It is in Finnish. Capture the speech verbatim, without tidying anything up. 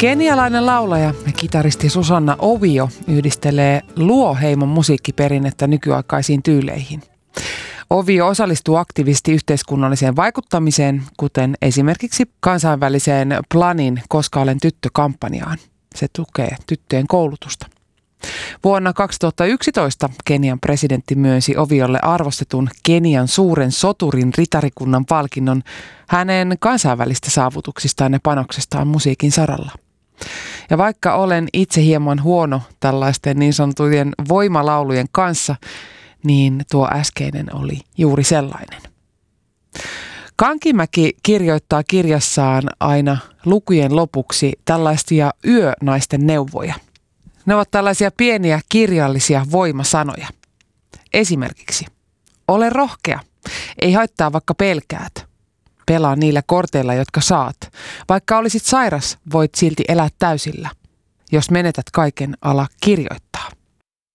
Kenialainen laulaja ja kitaristi Susanna Ovio yhdistelee Luo-heimon musiikkiperinnettä nykyaikaisiin tyyleihin. Ovio osallistuu aktiivisesti yhteiskunnalliseen vaikuttamiseen, kuten esimerkiksi kansainväliseen Planin Koska olen tyttö-kampanjaan. Se tukee tyttöjen koulutusta. Vuonna kaksituhattayksitoista Kenian presidentti myönsi Oviolle arvostetun Kenian suuren soturin ritarikunnan palkinnon hänen kansainvälistä saavutuksistaan ja panoksestaan musiikin saralla. Ja vaikka olen itse hieman huono tällaisten niin sanottujen voimalaulujen kanssa, niin tuo äskeinen oli juuri sellainen. Kankimäki kirjoittaa kirjassaan aina lukujen lopuksi tällaisia yönaisten neuvoja. Ne ovat tällaisia pieniä kirjallisia voimasanoja. Esimerkiksi, ole rohkea, ei haittaa vaikka pelkäät. Pelaa niillä korteilla, jotka saat. Vaikka olisit sairas, voit silti elää täysillä. Jos menetät kaiken, ala kirjoittaa.